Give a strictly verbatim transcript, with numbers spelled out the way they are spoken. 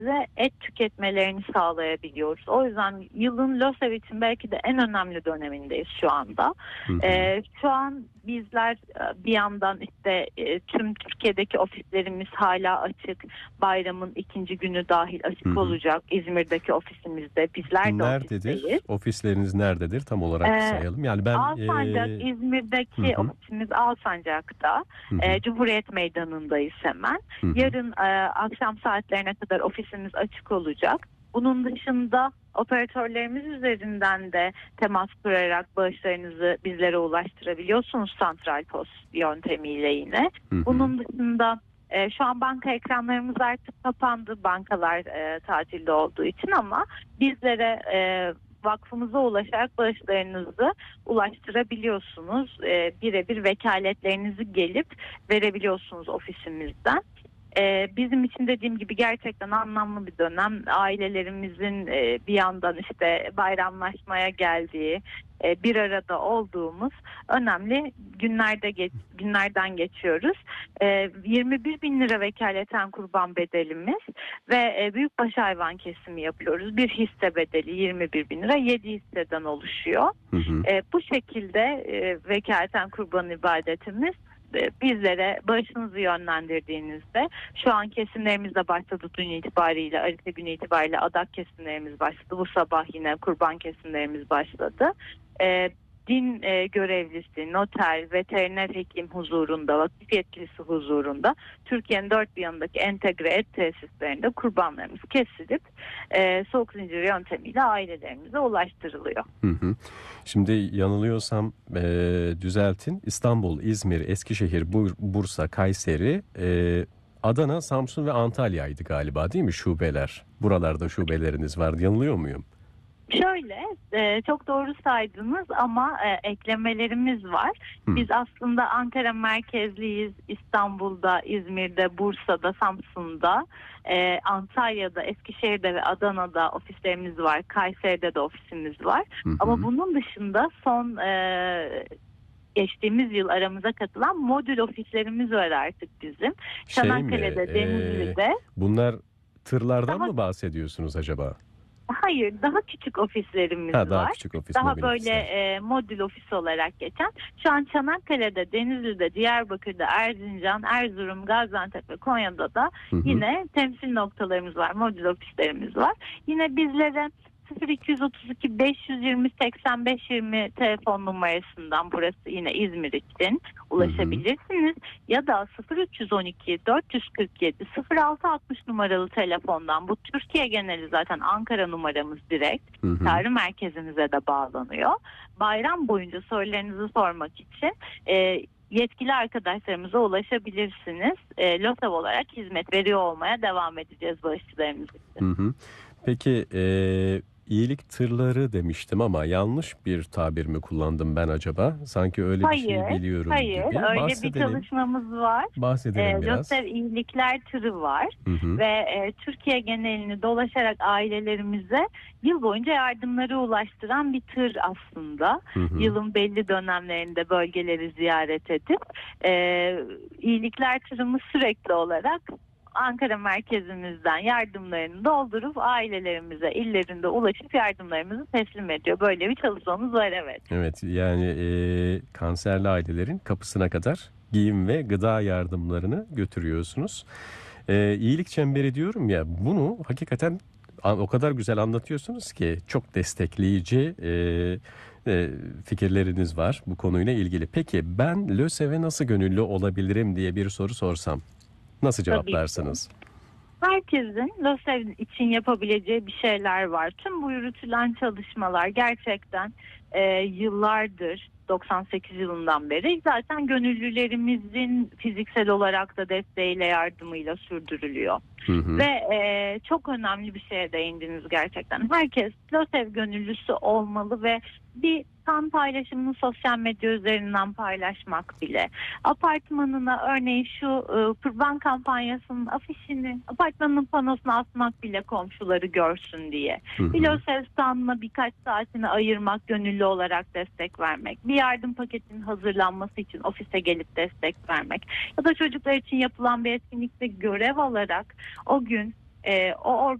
ve et tüketmelerini sağlayabiliyoruz. O yüzden yılın LÖSEV için belki de en önemli dönemindeyiz şu anda. Hı hı. Ee, şu an bizler bir yandan işte e, tüm Türkiye'deki ofislerimiz hala açık. Bayramın ikinci günü dahil açık Hı hı. olacak. İzmir'deki ofisimizde bizler de Nerededir? ofisteyiz. Ofisleriniz nerededir? Tam olarak Ee, sayalım. Yani ben Alsancak, e, İzmir'deki hı hı. ofisimiz Alsancak'ta. Hı hı. Ee, Cumhuriyet Meydanı'ndayız hemen. Hı hı. Yarın e, akşam saatlerine kadar ofisimiz açık olacak. Bunun dışında operatörlerimiz üzerinden de temas kurarak bağışlarınızı bizlere ulaştırabiliyorsunuz santral post yöntemiyle yine. Hı hı. Bunun dışında e, şu an banka ekranlarımız artık kapandı, bankalar e, tatilde olduğu için, ama bizlere e, vakfımıza ulaşarak bağışlarınızı ulaştırabiliyorsunuz. E, birebir vekaletlerinizi gelip verebiliyorsunuz ofisimizden. Ee, bizim için dediğim gibi gerçekten anlamlı bir dönem. Ailelerimizin e, bir yandan işte bayramlaşmaya geldiği, e, bir arada olduğumuz önemli günlerde geç, günlerden geçiyoruz. E, yirmi bir bin lira vekaleten kurban bedelimiz ve e, büyükbaş hayvan kesimi yapıyoruz. Bir hisse bedeli yirmi bir bin lira, yedi hisseden oluşuyor. Hı hı. E, bu şekilde e, vekaleten kurban ibadetimiz bizlere bağışınızı yönlendirdiğinizde, şu an kesimlerimiz de başladı dün itibariyle, Arife günü itibariyle adak kesimlerimiz başladı. Bu sabah yine kurban kesimlerimiz başladı. Ee, din e, görevlisi, noter, veteriner hekim huzurunda, vakıf yetkilisi huzurunda Türkiye'nin dört bir yanındaki entegre et tesislerinde kurbanlarımız kesilip e, soğuk zincir yöntemiyle ailelerimize ulaştırılıyor. Hı hı. Şimdi yanılıyorsam e, düzeltin. İstanbul, İzmir, Eskişehir, Bur- Bursa, Kayseri, e, Adana, Samsun ve Antalya'ydı galiba, değil mi şubeler? Buralarda şubeleriniz vardı. Yanılıyor muyum? Şöyle e, çok doğru saydınız ama e, eklemelerimiz var. Hı. Biz aslında Ankara merkezliyiz. İstanbul'da, İzmir'de, Bursa'da, Samsun'da, e, Antalya'da, Eskişehir'de ve Adana'da ofislerimiz var. Kayseri'de de ofisimiz var. Hı hı. Ama bunun dışında son e, geçtiğimiz yıl aramıza katılan modül ofislerimiz var artık bizim. Şey mi? Çanakkale'de, e, Denizli'de. bunlar tırlardan Daha mı bahsediyorsunuz acaba? Hayır, daha küçük ofislerimiz Ha, daha var. küçük ofis, Daha mobil böyle ofisler. e, modül ofis olarak geçen. Şu an Çanakkale'de, Denizli'de, Diyarbakır'da, Erzincan, Erzurum, Gaziantep ve Konya'da da Hı hı. yine temsil noktalarımız var, modül ofislerimiz var. Yine bizlere sıfır iki otuz iki beş yüz yirmi seksen beş yirmi telefon numarasından, burası yine İzmir için, ulaşabilirsiniz. Ya da sıfır üç on iki dört yüz kırk yedi sıfır altı altmış numaralı telefondan, bu Türkiye geneli zaten Ankara numaramız direkt Hı hı. çağrı merkezimize de bağlanıyor. Bayram boyunca sorularınızı sormak için e, yetkili arkadaşlarımıza ulaşabilirsiniz. E, LÖSEV olarak hizmet veriyor olmaya devam edeceğiz bağışçılarımız için. Hı hı. Peki e, iyilik tırları demiştim ama yanlış bir tabir mi kullandım ben acaba? Sanki öyle bir şey Hayır, biliyorum hayır. gibi. Öyle Bahsedelim. bir çalışmamız var. Bahsedelim E, biraz. LÖSEV iyilikler tırı var. Hı hı. Ve e, Türkiye genelini dolaşarak ailelerimize yıl boyunca yardımları ulaştıran bir tır aslında. Hı hı. Yılın belli dönemlerinde bölgeleri ziyaret edip e, iyilikler tırımız sürekli olarak Ankara merkezimizden yardımlarını doldurup ailelerimize illerinde ulaşıp yardımlarımızı teslim ediyor. Böyle bir çalışmamız var, evet. Evet, yani e, kanserli ailelerin kapısına kadar giyim ve gıda yardımlarını götürüyorsunuz. E, iyilik çemberi diyorum ya, bunu hakikaten o kadar güzel anlatıyorsunuz ki, çok destekleyici e, e, fikirleriniz var bu konuyla ilgili. Peki ben LÖSEV'e nasıl gönüllü olabilirim diye bir soru sorsam nasıl cevaplarsınız? Herkesin LÖSEV için yapabileceği bir şeyler var. Tüm bu yürütülen çalışmalar gerçekten e, yıllardır, doksan sekiz yılından beri zaten gönüllülerimizin fiziksel olarak da desteğiyle, yardımıyla sürdürülüyor. Hı hı. Ve e, çok önemli bir şeye değindiniz gerçekten. Herkes LÖSEV gönüllüsü olmalı ve bir kan paylaşımını sosyal medya üzerinden paylaşmak bile, apartmanına örneğin şu e, kurban kampanyasının afişini apartmanın panosuna asmak bile komşuları görsün diye. Hı hı. Bir LÖSEV standına birkaç saatini ayırmak, gönüllü olarak destek vermek, bir yardım paketinin hazırlanması için ofise gelip destek vermek ya da çocuklar için yapılan bir etkinlikte görev alarak o gün e, o